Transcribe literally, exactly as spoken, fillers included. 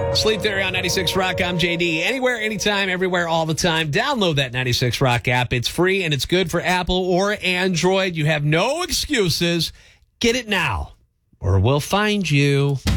Sleep Theory on ninety-six Rock. I'm J D. Anywhere, anytime, everywhere, all the time. Download that ninety-six Rock app. It's free and it's good for Apple or Android. You have no excuses. Get it now or we'll find you.